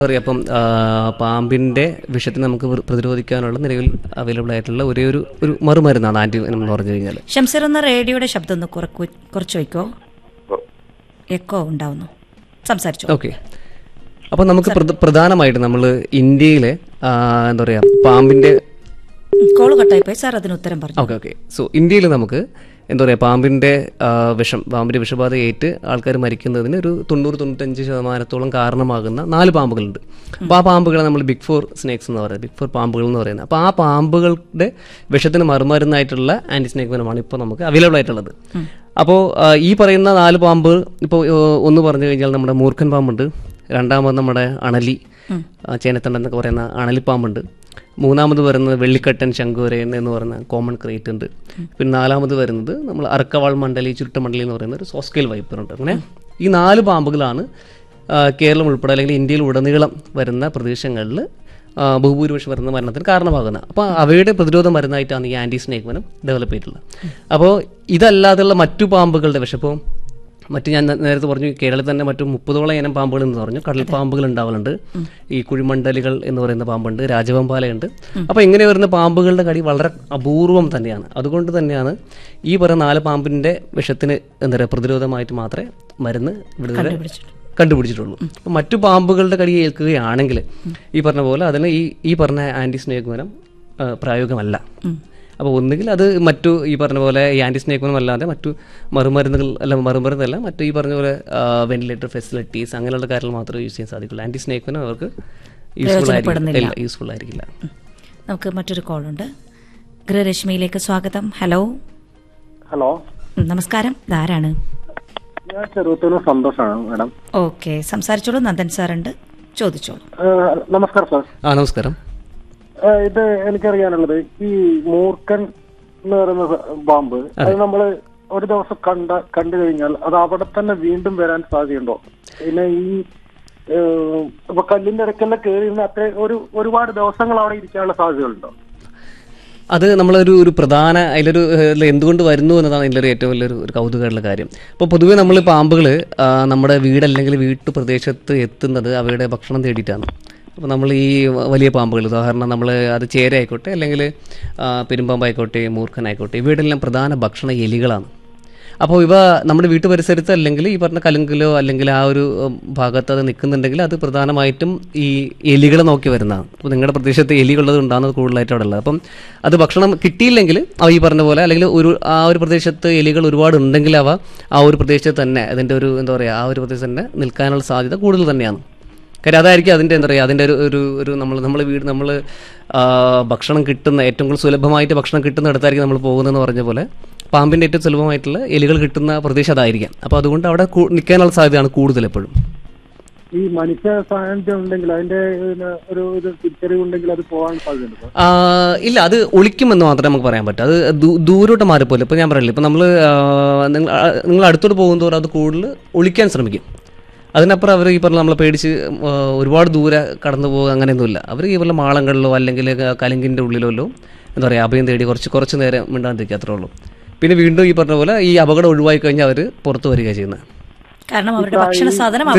അപ്പം പാമ്പിൻ്റെ വിഷത്തിന് നമുക്ക് പ്രതിരോധിക്കാനുള്ള നിലവിൽ അവൈലബിൾ ആയിട്ടുള്ള ഒരേ ഒരു മറുമരുന്നാണ് ആൻറ്റി എന്ന് പറഞ്ഞു കഴിഞ്ഞാൽ. ഷംസീർ ഒന്ന് റേഡിയോയുടെ ശബ്ദം ഒന്ന് കുറച്ച് വയ്ക്കോ, എക്കോ ഉണ്ടാവുന്നു, സംസാരിച്ചു. ഓക്കെ. അപ്പോൾ നമുക്ക് പ്രധാനമായിട്ട് നമ്മൾ ഇന്ത്യയിലെ എന്താ പറയുക പാമ്പിൻ്റെ കോള് കട്ടായിപ്പോയി സാർ, അതിന് ഉത്തരം പറഞ്ഞു. ഓക്കെ. സോ ഇന്ത്യയിൽ നമുക്ക് എന്താ പറയുക പാമ്പിൻ്റെ വിഷബാധ ഏറ്റ് ആൾക്കാർ മരിക്കുന്നതിന് ഒരു 90-95% കാരണമാകുന്ന 4 പാമ്പുകളുണ്ട്. അപ്പോൾ ആ പാമ്പുകളെ നമ്മൾ ബിഗ് 4 സ്നേക്സ് എന്ന് പറയുന്നത്, ബിഗ് 4 പാമ്പുകൾ എന്ന് പറയുന്നത്. അപ്പോൾ ആ പാമ്പുകളുടെ വിഷത്തിന് മറുമരുന്നായിട്ടുള്ള ആൻറ്റി സ്നേക്ക് വെനമാണ് ഇപ്പോൾ നമുക്ക് അവൈലബിൾ ആയിട്ടുള്ളത്. അപ്പോൾ ഈ പറയുന്ന 4 പാമ്പ് ഇപ്പോൾ ഒന്ന് പറഞ്ഞു കഴിഞ്ഞാൽ നമ്മുടെ മൂർഖൻ പാമ്പുണ്ട്, രണ്ടാമത് നമ്മുടെ അണലി ചേനത്തണ്ട എന്നൊക്കെ പറയുന്ന അണലിപ്പാമ്പുണ്ട്, മൂന്നാമത് വരുന്നത് വെള്ളിക്കട്ടൻ ശംഖുവരയൻ എന്ന് പറയുന്ന കോമൺ ക്രേറ്റ് ഉണ്ട്, പിന്നെ 4ാമത് വരുന്നത് നമ്മൾ അർക്കവാൾ മണ്ഡലി ചുരുട്ടമണ്ഡലി എന്ന് പറയുന്ന ഒരു സോസ്കെയിൽ വൈപ്പറുണ്ട്. അങ്ങനെ ഈ 4 പാമ്പുകളാണ് കേരളം ഉൾപ്പെടെ അല്ലെങ്കിൽ ഇന്ത്യയിൽ ഉടനീളം വരുന്ന പ്രദേശങ്ങളിൽ ബഹുഭൂരിപക്ഷം വരുന്ന മരണത്തിന് കാരണമാകുന്നത്. അപ്പോൾ അവയുടെ പ്രതിരോധ മരുന്നായിട്ടാണ് ഈ ആൻറ്റി സ്നേക്ക് വെനം ഡെവലപ്പ് ചെയ്തിട്ടുള്ളത്. അപ്പോൾ ഇതല്ലാതെയുള്ള മറ്റു പാമ്പുകളുടെ വിഷം, ഇപ്പോൾ ഞാൻ നേരത്തെ പറഞ്ഞു കേരളത്തിൽ തന്നെ മറ്റു 30ഓളം ഇനം പാമ്പുകൾ എന്ന് പറഞ്ഞു. കടൽ പാമ്പുകൾ ഉണ്ടാവലുണ്ട്, ഈ കുഴിമണ്ഡലികൾ എന്ന് പറയുന്ന പാമ്പുണ്ട്, രാജവെമ്പാലയുണ്ട്. അപ്പോൾ ഇങ്ങനെ വരുന്ന പാമ്പുകളുടെ കടി വളരെ അപൂർവം തന്നെയാണ്. അതുകൊണ്ട് തന്നെയാണ് ഈ പറയുന്ന 4 പാമ്പിൻ്റെ വിഷത്തിന് എന്താ പറയുക പ്രതിരോധമായിട്ട് മാത്രമേ മരുന്ന് ഇവിടെ കണ്ടുപിടിച്ചിട്ടുള്ളൂ. അപ്പോൾ മറ്റു പാമ്പുകളുടെ കടി ഏൽക്കുകയാണെങ്കിൽ ഈ പറഞ്ഞ പോലെ അതിന് ഈ പറഞ്ഞ ആൻറ്റി സ്നേക്ക് വെനം പ്രായോഗികമല്ല. അപ്പോൾ ഒന്നുകിൽ അത് മറ്റു ഈ പറഞ്ഞ പോലെ ഈ ആൻറ്റി സ്നേക്ക് വെനം അല്ലാതെ മറ്റു മറുമരുന്നല്ല മറ്റു ഈ പറഞ്ഞ പോലെ വെന്റിലേറ്റർ ഫെസിലിറ്റീസ് അങ്ങനെയുള്ള കാര്യങ്ങൾ മാത്രമേ യൂസ് ചെയ്യാൻ സാധിക്കുള്ളൂ. ആൻറ്റി സ്നേക്ക് വെനം അവർക്ക് യൂസ്ഫുൾ ആയിരിക്കില്ല. നമുക്ക് മറ്റൊരു കോളുണ്ട്. ഗൃഹരശ്മിയിലേക്ക് സ്വാഗതം. ഹലോ. നമസ്കാരം, ഇതാരാണ്? ഞാൻ ചെറുപ്പത്തിൽ സന്തോഷമാണ് മാഡം. ഓക്കെ, സംസാരിച്ചോളൂ. നന്ദൻ സാറുണ്ട്, ചോദിച്ചോളൂ. നമസ്കാരം സാർ. നമസ്കാരം. ഇത് എനിക്കറിയാനുള്ളത്, ഈ മൂർഖൻ എന്ന് പറയുന്ന പാമ്പ് അത് നമ്മള് ഒരു ദിവസം കണ്ടു കഴിഞ്ഞാൽ അത് അവിടെ തന്നെ വീണ്ടും വരാൻ സാധ്യതയുണ്ടോ? പിന്നെ ഈ ഇപ്പൊ കല്ലിന്റെ ഇടയ്ക്കെല്ലാം കയറി അത്ര ഒരുപാട് ദിവസങ്ങൾ അവിടെ ഇരിക്കാനുള്ള സാധ്യതകളുണ്ടോ? അത് നമ്മളൊരു പ്രധാന അതിലൊരു എന്തുകൊണ്ട് വരുന്നു എന്നതാണ് അതിലൊരു ഏറ്റവും വലിയൊരു കൗതുകമുള്ള കാര്യം. അപ്പോൾ പൊതുവേ നമ്മൾ പാമ്പുകൾ നമ്മുടെ വീടല്ലെങ്കിൽ വീട്ടുപ്രദേശത്ത് എത്തുന്നത് അവയുടെ ഭക്ഷണം തേടിയിട്ടാണ്. അപ്പോൾ നമ്മൾ ഈ വലിയ പാമ്പുകൾ, ഉദാഹരണം നമ്മൾ അത് ചേര ആയിക്കോട്ടെ അല്ലെങ്കിൽ പെരുമ്പാമ്പായിക്കോട്ടെ മൂർഖനായിക്കോട്ടെ, ഇവയുടെയെല്ലാം പ്രധാന ഭക്ഷണ എലികളാണ്. അപ്പോൾ ഇവ നമ്മുടെ വീട്ടുപരിസരത്ത് അല്ലെങ്കിൽ ഈ പറഞ്ഞ കലുങ്കിലോ അല്ലെങ്കിൽ ആ ഒരു ഭാഗത്ത് അത് നിൽക്കുന്നുണ്ടെങ്കിൽ അത് പ്രധാനമായിട്ടും ഈ എലികളെ നോക്കി വരുന്നതാണ്. അപ്പോൾ നിങ്ങളുടെ പ്രദേശത്ത് എലികളുള്ളത് ഉണ്ടാകുന്നത് കൂടുതലായിട്ട് അവിടെ ഉള്ളത്. അപ്പം അത് ഭക്ഷണം കിട്ടിയില്ലെങ്കിൽ അവ ഈ പറഞ്ഞ പോലെ അല്ലെങ്കിൽ ആ ഒരു പ്രദേശത്ത് എലികൾ ഒരുപാട് ഉണ്ടെങ്കിൽ അവ ആ ഒരു പ്രദേശത്ത് തന്നെ അതിൻ്റെ ഒരു എന്താ പറയുക ആ ഒരു പ്രദേശത്ത് തന്നെ നിൽക്കാനുള്ള സാധ്യത കൂടുതൽ തന്നെയാണ്. കാര്യം അതായിരിക്കും അതിൻ്റെ എന്താ പറയുക അതിൻ്റെ ഒരു നമ്മൾ ഭക്ഷണം കിട്ടുന്ന ഏറ്റവും കൂടുതൽ സുലഭമായിട്ട് ഭക്ഷണം കിട്ടുന്ന ഇടത്തായിരിക്കും നമ്മൾ പോകുന്നതെന്ന് പറഞ്ഞ പോലെ പാമ്പിൻ്റെ ഏറ്റവും സുലഭമായിട്ടുള്ള എലികൾ കിട്ടുന്ന പ്രദേശം അതായിരിക്കാം. അപ്പോൾ അതുകൊണ്ട് അവിടെ നിൽക്കാനുള്ള സാധ്യതയാണ് കൂടുതൽ എപ്പോഴും. ഈ മനുഷ്യ സാന്നിധ്യം ഉണ്ടെങ്കിൽ അതിന്റെ ഒരു തിരിച്ചറിവുണ്ടെങ്കിൽ അത് പോകാൻ സാധ്യതയുണ്ട്? ഇല്ല, അത് ഒളിക്കുമെന്ന് മാത്രമേ നമുക്ക് പറയാൻ പറ്റൂ. അത് ദൂരോട്ട് മാറിപ്പോലെ. ഇപ്പോൾ ഞാൻ പറയില്ല, ഇപ്പോൾ നിങ്ങൾ അടുത്തോട്ട് പോകുന്നതോറും അത് കൂടുതൽ ഒളിക്കാൻ ശ്രമിക്കും. അതിനപ്പുറം അവർ ഈ പറഞ്ഞ നമ്മളെ പേടിച്ച് ഒരുപാട് ദൂരെ കടന്നു പോകുക അങ്ങനെയൊന്നുമില്ല. അവർ ഈ പറഞ്ഞ മാളങ്ങളിലോ അല്ലെങ്കിൽ കലുങ്കിൻ്റെ ഉള്ളിലോ എന്താ പറയുക അഭയം തേടി കുറച്ച് നേരം മിണ്ടാണ്ടിരിക്കുക, അത്രേ ഉള്ളൂ. പിന്നെ വീണ്ടും ഈ പറഞ്ഞ പോലെ ഈ അപകടം ഒഴിവായി കഴിഞ്ഞാൽ അവർ പുറത്തു വരിക ചെയ്യുന്നത്. കാരണം അവരുടെ ഭക്ഷണ സാധനം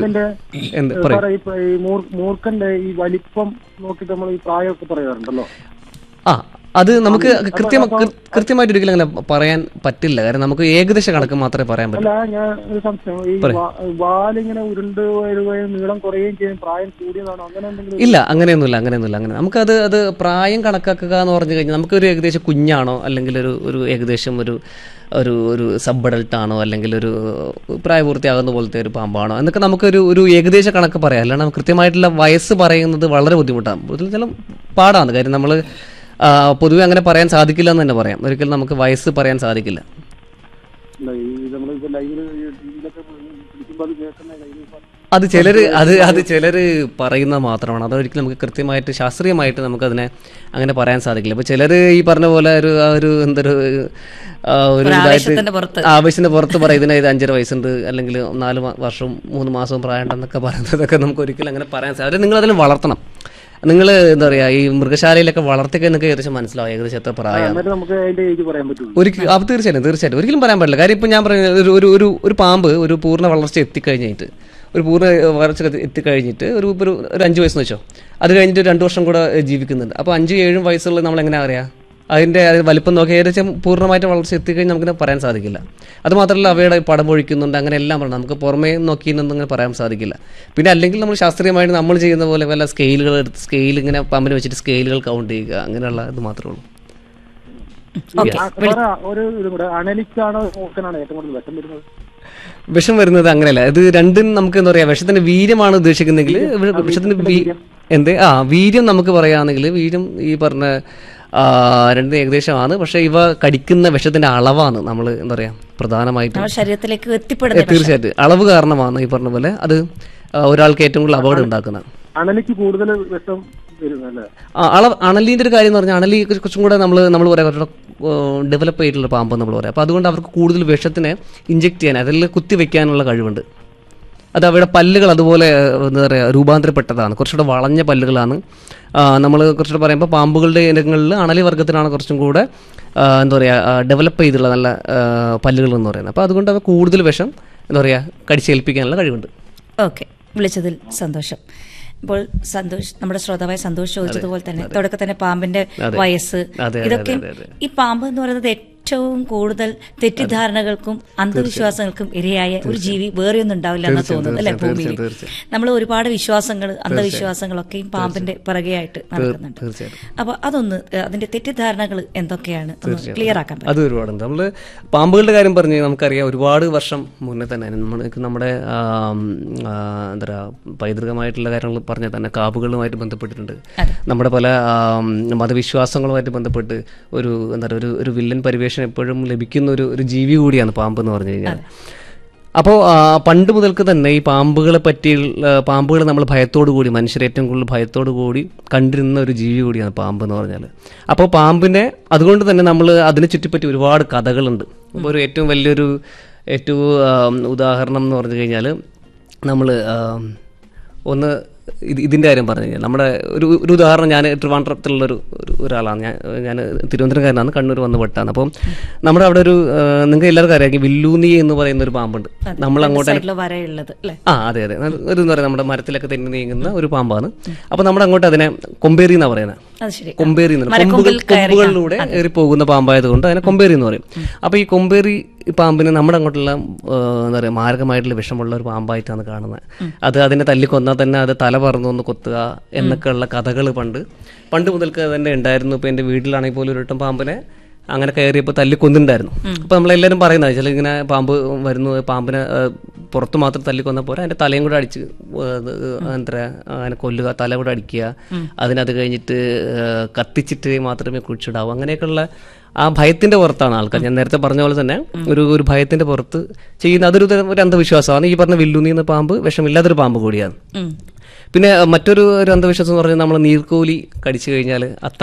മൂർഖന്റെ ഈ വലിപ്പം നോക്കി നമ്മൾ ഈ പ്രായമൊക്കെ പറയാറുണ്ടല്ലോ. അത് നമുക്ക് കൃത്യമായിട്ട് ഒരിക്കലും അങ്ങനെ പറയാൻ പറ്റില്ല. കാരണം നമുക്ക് ഏകദേശ കണക്ക് മാത്രമേ പറയാൻ പറ്റൂ. ഞാൻ ഒരു സംശയം, ഈ വാലിങ്ങനെ ഉരുണ്ട് വരുകയും നീളം കുറയുകയും ചെയ്യും, പ്രായം കൂടിയതാണോ അങ്ങനെ എന്തെങ്കിലും? ഇല്ല, അങ്ങനെയൊന്നുമില്ല. അങ്ങനെ നമുക്കത് പ്രായം കണക്കാക്കുക എന്ന് പറഞ്ഞു കഴിഞ്ഞാൽ നമുക്കൊരു ഏകദേശം കുഞ്ഞാണോ അല്ലെങ്കിൽ ഒരു ഏകദേശം ഒരു സബ് അഡൾട്ട് ആണോ അല്ലെങ്കിൽ ഒരു പ്രായപൂർത്തിയാകുന്ന പോലത്തെ ഒരു പാമ്പാണോ എന്നൊക്കെ നമുക്കൊരു ഏകദേശ കണക്ക് പറയാം. അല്ലാണ്ട് കൃത്യമായിട്ടുള്ള വയസ്സ് പറയുന്നത് വളരെ ബുദ്ധിമുട്ടാണ്, ചില പാടാണ്. കാര്യം നമ്മൾ പൊതുവെ അങ്ങനെ പറയാൻ സാധിക്കില്ല എന്ന് തന്നെ പറയാം. ഒരിക്കലും നമുക്ക് വയസ്സ് പറയാൻ സാധിക്കില്ല. അത് ചിലർ പറയുന്നത് മാത്രമാണ്. അതൊരിക്കലും നമുക്ക് കൃത്യമായിട്ട് ശാസ്ത്രീയമായിട്ട് നമുക്കതിനെ അങ്ങനെ പറയാൻ സാധിക്കില്ല. അപ്പോൾ ചിലർ ഈ പറഞ്ഞ പോലെ ഒരു ആവശ്യത്തിന് പുറത്ത് പറയും ഇതിന് 5.5 വയസ്സുണ്ട് അല്ലെങ്കിൽ 4 വർഷവും 3 മാസവും പ്രായമുണ്ടെന്നൊക്കെ പറയുന്നതൊക്കെ നമുക്ക് ഒരിക്കലും അങ്ങനെ പറയാൻ സാധിക്കില്ല. നിങ്ങളതിനെ വളർത്തണം. നിങ്ങൾ എന്താ പറയുക ഈ മൃഗശാലയിലൊക്കെ വളർത്തിയൊക്കെ നിങ്ങൾക്ക് ഏകദേശം മനസ്സിലാവും ഏകദേശം എത്ര പ്രായമാണ്. തീർച്ചയായിട്ടും ഒരിക്കലും പറയാൻ പറ്റില്ല. കാര്യം ഇപ്പം ഞാൻ പറയുന്നത് ഒരു പാമ്പ് ഒരു പൂർണ്ണ വളർച്ച എത്തിക്കഴിഞ്ഞിട്ട് ഒരു പൂർണ്ണ വളർച്ച എത്തിക്കഴിഞ്ഞിട്ട് ഒരു 5 വയസ്സെന്ന് വെച്ചോ, അത് കഴിഞ്ഞിട്ട് 2 വർഷം കൂടെ ജീവിക്കുന്നുണ്ട്. അപ്പോൾ 5-7 വയസ്സുള്ള നമ്മൾ എങ്ങനെ അറിയാം? അതിൻ്റെ വലിപ്പം നോക്കി ഏകദേശം പൂർണ്ണമായിട്ട് വളർച്ച എത്തിക്കഴിഞ്ഞ് നമുക്കിങ്ങനെ പറയാൻ സാധിക്കില്ല. അതുമാത്രമല്ല അവയുടെ പടം പൊഴിക്കുന്നുണ്ട്, അങ്ങനെ എല്ലാം പറഞ്ഞു നമുക്ക് പുറമേ നോക്കിയെന്നൊന്നും പറയാൻ സാധിക്കില്ല. പിന്നെ അല്ലെങ്കിൽ നമ്മൾ ശാസ്ത്രീയമായിട്ട് നമ്മൾ ചെയ്യുന്ന പോലെ വല്ല സ്കെയിലുകൾ എടുത്ത് സ്കെയിൽ ഇങ്ങനെ പാമ്പിന് വെച്ചിട്ട് സ്കെയിലുകൾ കൗണ്ട് ചെയ്യുക, അങ്ങനെയുള്ള ഇത് മാത്രമേ ഉള്ളൂ. ഒരു ഇതും കൂടെ, അണലിക്കാണോ മൂർഖനാണോ ഏറ്റവും കൂടുതൽ വിഷം വരുന്നത്? വിഷം വരുന്നത് അങ്ങനെയല്ല, ഇത് രണ്ടും നമുക്ക് എന്താ പറയുക, വിഷത്തിന്റെ വീര്യമാണ് ഉദ്ദേശിക്കുന്നെങ്കിൽ വിഷത്തിന്റെ വീര്യം നമുക്ക് പറയുകയാണെങ്കിൽ വീര്യം ഈ പറഞ്ഞ രണ്ടും ഏകദേശമാണ്. പക്ഷെ ഇവ കടിക്കുന്ന വിഷത്തിന്റെ അളവാണ് നമ്മൾ എന്താ പറയാ പ്രധാനമായിട്ടും ശരീരത്തിലേക്ക് എത്തിപ്പെടുന്നത്. തീർച്ചയായിട്ടും അളവ് കാരണമാണ് ഈ പറഞ്ഞ പോലെ അത് ഒരാൾക്ക് ഏറ്റവും കൂടുതൽ അപകടം ഉണ്ടാക്കുന്നത്. അണലിക്ക് കൂടുതൽ വിഷം വരുന്നല്ലേ? അണലിന്റെ ഒരു കാര്യം എന്ന് പറഞ്ഞാൽ അണലി കുറച്ചും കൂടെ നമ്മൾ പറയാം കുറച്ചുകൂടെ ഡെവലപ്പ് ചെയ്തിട്ടുള്ള പാമ്പ് നമ്മൾ പറയാം. അപ്പോൾ അതുകൊണ്ട് അവർക്ക് കൂടുതൽ വിഷത്തിനെ ഇഞ്ചെക്ട് ചെയ്യാൻ അതിൽ കുത്തിവെക്കാനുള്ള കഴിവുണ്ട്. അത് അവരുടെ പല്ലുകൾ അതുപോലെ എന്താ പറയുക രൂപാന്തരപ്പെട്ടതാണ്, കുറച്ചുകൂടെ വളഞ്ഞ പല്ലുകളാണ്. നമ്മൾ കുറച്ചുകൂടെ പറയുമ്പോൾ പാമ്പുകളുടെ ഇനങ്ങളിൽ അണലി വർഗ്ഗത്തിനാണ് കുറച്ചും കൂടെ എന്താ പറയുക ഡെവലപ്പ് ചെയ്തിട്ടുള്ള നല്ല പല്ലുകൾ എന്ന് പറയുന്നത്. അപ്പോൾ അതുകൊണ്ട് അവ കൂടുതൽ വിഷം എന്താ പറയുക കടിച്ചേൽപ്പിക്കാനുള്ള കഴിവുണ്ട്. ഓക്കെ, വിളിച്ചതിൽ സന്തോഷം. ഇപ്പോൾ നമ്മുടെ ശ്രോതാവായ സന്തോഷ് ചോദിച്ചതുപോലെ തന്നെ തുടക്കം തന്നെ പാമ്പിന്റെ വയസ്സ്, ഇതൊക്കെ ഈ പാമ്പ് എന്ന് പറയുന്നത് ഏറ്റവും കൂടുതൽ തെറ്റിദ്ധാരണകൾക്കും അന്ധവിശ്വാസങ്ങൾക്കും ഇരയായ ഒരു ജീവി വേറെ ഒന്നും ഉണ്ടാവില്ല എന്ന് തോന്നുന്നു അല്ലെ ഭൂമിയിൽ. നമ്മൾ ഒരുപാട് വിശ്വാസങ്ങൾ അന്ധവിശ്വാസങ്ങളൊക്കെയും പാമ്പിന്റെ പിറകെയായിട്ട് നടക്കുന്നുണ്ട്. അപ്പൊ അതൊന്ന് അതിന്റെ തെറ്റിദ്ധാരണകൾ എന്തൊക്കെയാണ് ക്ലിയർ ആക്കാൻ പറ്റും? അത് ഒരുപാടുണ്ട്. നമ്മള് പാമ്പുകളുടെ കാര്യം പറഞ്ഞു നമുക്കറിയാം, ഒരുപാട് വർഷം മുന്നേ തന്നെ നമ്മുടെ എന്താ പറയുക പൈതൃകമായിട്ടുള്ള കാര്യങ്ങൾ പറഞ്ഞാൽ തന്നെ കാവുകളുമായിട്ട് ബന്ധപ്പെട്ടിട്ടുണ്ട്. നമ്മുടെ പല മതവിശ്വാസങ്ങളുമായിട്ട് ബന്ധപ്പെട്ട് ഒരു എന്താ പറയുക ഒരു വില്ലൻ പരിവേഷം എപ്പോഴും ലഭിക്കുന്ന ഒരു ജീവി കൂടിയാണ് പാമ്പ് എന്ന് പറഞ്ഞു കഴിഞ്ഞാൽ. അപ്പോൾ പണ്ട് മുതൽക്ക് തന്നെ ഈ പാമ്പുകൾ നമ്മൾ ഭയത്തോടു കൂടി മനുഷ്യർ ഏറ്റവും കൂടുതൽ ഭയത്തോടു കൂടി കണ്ടിരുന്ന ഒരു ജീവി കൂടിയാണ് പാമ്പ് എന്ന് പറഞ്ഞാൽ. അപ്പോൾ പാമ്പിനെ അതുകൊണ്ട് തന്നെ നമ്മൾ അതിനെ ചുറ്റിപ്പറ്റി ഒരുപാട് കഥകളുണ്ട്. അപ്പോൾ ഒരു ഏറ്റവും വലിയൊരു ഉദാഹരണം എന്ന് പറഞ്ഞു കഴിഞ്ഞാൽ നമ്മൾ ഒന്ന് ഇതിൻ്റെ കാര്യം പറഞ്ഞു കഴിഞ്ഞാൽ നമ്മുടെ ഒരു ഉദാഹരണം, ഞാൻ ട്രിവാൻഡ്രത്തിലുള്ള ഒരാളാണ്. ഞാൻ തിരുവനന്തപുരംകാരനാണ്, കണ്ണൂർ വന്ന് പെട്ടാണ്. അപ്പം നമ്മുടെ അവിടെ നിങ്ങൾക്ക് എല്ലാവർക്കും അറിയാം വില്ലൂനി എന്ന് പറയുന്ന ഒരു പാമ്പുണ്ട്. നമ്മൾ അങ്ങോട്ട് അതെ ഒരു എന്താ പറയുക നമ്മുടെ മരത്തിലൊക്കെ തെന്നി നീങ്ങുന്ന ഒരു പാമ്പാണ്. അപ്പം നമ്മുടെ അങ്ങോട്ട് അതിനെ കൊമ്പേറി എന്നാണ് പറയുന്നത്. കൊമ്പേറി കൊമ്പുകളിലൂടെ ഏറി പോകുന്ന പാമ്പായതുകൊണ്ട് അതിനെ കൊമ്പേറി എന്ന് പറയും. അപ്പോൾ ഈ കൊമ്പേറി പാമ്പിന് നമ്മുടെ അങ്ങോട്ടുള്ള എന്താ പറയുക മാരകമായിട്ടുള്ള വിഷമുള്ള ഒരു പാമ്പായിട്ടാണ് കാണുന്നത്. അത് അതിനെ തല്ലിക്കൊന്നാൽ തന്നെ അത് തല പറന്നു ഒന്ന് കൊത്തുക എന്നൊക്കെയുള്ള കഥകൾ പണ്ട് മുതൽക്ക് തന്നെ ഉണ്ടായിരുന്നു. ഇപ്പോൾ എൻ്റെ വീട്ടിലാണെങ്കിൽ പോലും ഒരു വട്ടം പാമ്പിനെ അങ്ങനെ കയറിയപ്പോൾ തല്ലിക്കൊന്നിട്ടുണ്ടായിരുന്നു. അപ്പോൾ നമ്മളെല്ലാവരും പറയുന്നത് ചില ഇങ്ങനെ പാമ്പ് വരുന്നു, പാമ്പിനെ പുറത്ത് മാത്രം തല്ലിക്കൊന്ന പോരാ അതിൻ്റെ തലയും കൂടെ അടിച്ച് എന്താ അങ്ങനെ കൊല്ലുക, തല കൂടെ അടിക്കുക, അതിനത് കഴിഞ്ഞിട്ട് കത്തിച്ചിട്ട് മാത്രമേ കുഴിച്ചിടാവൂ. അങ്ങനെയൊക്കെയുള്ള ആ ഭയത്തിന്റെ പുറത്താണ് ആൾക്കാർ. ഞാൻ നേരത്തെ പറഞ്ഞ പോലെ തന്നെ ഒരു ഭയത്തിന്റെ പുറത്ത് ചെയ്യുന്ന ഒരു അന്ധവിശ്വാസമാണ്. ഈ പറഞ്ഞ വില്ലൂനി എന്ന പാമ്പ് വിഷമില്ലാത്തൊരു പാമ്പ് കൂടിയാണ്. പിന്നെ മറ്റൊരു അന്ധവിശ്വാസം എന്ന് പറഞ്ഞാൽ നമ്മൾ നീർക്കോലി കടിച്ചു കഴിഞ്ഞാൽ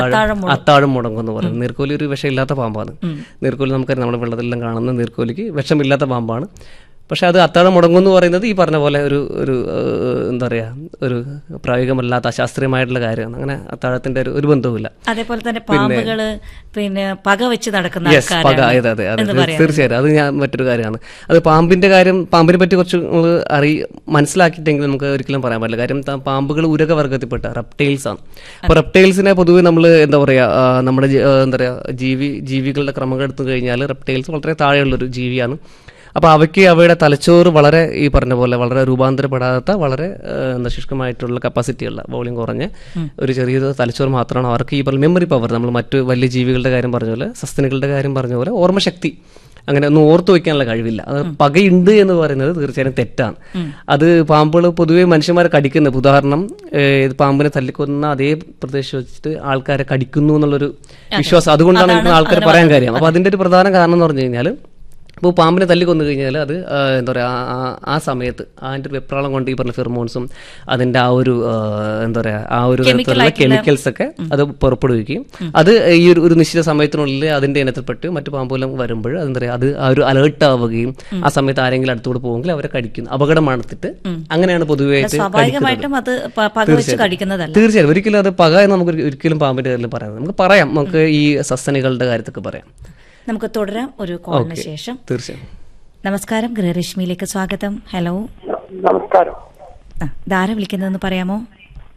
അത്താഴം മുടങ്ങും എന്ന് പറയുന്നത്. നീർക്കോലി ഒരു വിഷമില്ലാത്ത പാമ്പാണ്. നീർക്കോലി നമുക്കറിയാം, നമ്മുടെ വെള്ളത്തിലെല്ലാം കാണുന്ന നീർക്കോലിക്ക് വിഷമില്ലാത്ത പാമ്പാണ്. പക്ഷെ അത് അത്താഴം മുടങ്ങും എന്ന് പറയുന്നത് ഈ പറഞ്ഞ പോലെ ഒരു എന്താ പറയാ ഒരു പ്രായോഗികമല്ലാത്ത അശാസ്ത്രീയമായിട്ടുള്ള കാര്യമാണ്. അങ്ങനെ അത്താഴത്തിന്റെ ഒരു ബന്ധവുമില്ല. അതേപോലെ തന്നെ പാമ്പുകള് പിന്നെ പക വെച്ച് നടക്കുന്ന തീർച്ചയായിട്ടും അത് ഞാൻ മറ്റൊരു കാര്യമാണ്. അത് പാമ്പിനെ പറ്റി കുറച്ച് മനസ്സിലാക്കിയിട്ടെങ്കിൽ നമുക്ക് ഒരിക്കലും പറയാൻ പറ്റില്ല. കാര്യം പാമ്പുകൾ ഉരകവർഗത്തിൽപ്പെട്ട റെപ്റ്റൈൽസ് ആണ്. അപ്പൊ റെപ്റ്റൈൽസിനെ പൊതുവെ നമ്മൾ എന്താ പറയാ നമ്മുടെ എന്താ പറയാ ജീവികളുടെ ക്രമം എടുത്തു കഴിഞ്ഞാൽ റെപ്റ്റൈൽസ് വളരെ താഴെയുള്ളൊരു ജീവിയാണ്. അപ്പോൾ അവയ്ക്ക് അവയുടെ തലച്ചോറ് വളരെ ഈ പറഞ്ഞ പോലെ വളരെ രൂപാന്തരപ്പെടാത്ത വളരെ ശുഷ്കമായിട്ടുള്ള കപ്പാസിറ്റിയുള്ള വോളിയം കുറഞ്ഞ ഒരു ചെറിയ തലച്ചോറ് മാത്രമാണ് അവർക്ക് ഈ പറഞ്ഞ മെമ്മറി പവർ. നമ്മൾ മറ്റു വലിയ ജീവികളുടെ കാര്യം പറഞ്ഞ പോലെ സസ്തനികളുടെ കാര്യം പറഞ്ഞ പോലെ ഓർമ്മശക്തി അങ്ങനെ ഒന്നും ഓർത്തു വയ്ക്കാനുള്ള കഴിവില്ല. അത് പകയുണ്ട് എന്ന് പറയുന്നത് തീർച്ചയായും തെറ്റാണ്. അത് പാമ്പുകൾ പൊതുവെ മനുഷ്യന്മാരെ കടിക്കുന്നത്, ഉദാഹരണം പാമ്പിനെ തല്ലിക്കൊന്ന അതേ പ്രദേശം വെച്ചിട്ട് ആൾക്കാരെ കടിക്കുന്നു എന്നുള്ളൊരു വിശ്വാസം അതുകൊണ്ടാണ് എനിക്ക് ആൾക്കാർ പറയാൻ കാര്യം. അപ്പോൾ അതിൻ്റെ ഒരു പ്രധാന കാരണം എന്ന് പറഞ്ഞു കഴിഞ്ഞാൽ ഇപ്പോൾ പാമ്പിനെ തല്ലിക്കൊന്നു കഴിഞ്ഞാൽ അത് എന്താ പറയുക ആ സമയത്ത് അതിൻ്റെ ഒരു വെപ്രാളം കൊണ്ട് ഈ പറഞ്ഞ ഫെർമോൺസും അതിൻ്റെ ആ ഒരു എന്താ പറയുക ആ ഒരു തരത്തിലുള്ള കെമിക്കൽസൊക്കെ അത് പുറപ്പെടുവിക്കുകയും അത് ഈ ഒരു നിശ്ചിത സമയത്തിനുള്ളിൽ അതിൻ്റെ ഇനത്തിൽപ്പെട്ട് മറ്റു പാമ്പുകളും വരുമ്പോൾ അതെന്താ പറയുക അത് ആ ഒരു അലേർട്ട് ആവുകയും ആ സമയത്ത് ആരെങ്കിലും അടുത്തോട് പോകുമെങ്കിൽ അവരെ കടിക്കുന്നു, അപകടമാണെത്തിട്ട് അങ്ങനെയാണ് പൊതുവെ തീർച്ചയായും. ഒരിക്കലും അത് പക എന്ന് നമുക്ക് ഒരിക്കലും പാമ്പിൻ്റെ കാര്യത്തിൽ പറയാം. നമുക്ക് ഈ സസ്തനികളുടെ കാര്യത്തൊക്കെ പറയാം. നമുക്ക് തുടരാം ഒരു കോളിന് ശേഷം. തീർച്ചയായും. നമസ്കാരം, ഗൃഹരശ്മിയിലേക്ക് സ്വാഗതം. ഹലോ. നമസ്കാരം. ഇതാരാ വിളിക്കുന്നതെന്ന് പറയാമോ?